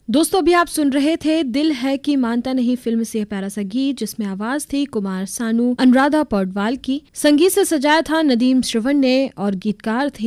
दोस्तों अभी आप सुन रहे थे दिल है कि मानता नहीं फिल्म से प्यारा सा गीत, जिसमें आवाज थी कुमार सानू अनुराधा पौडवाल की। संगीत से सजाया था नदीम श्रवण ने और गीतकार थे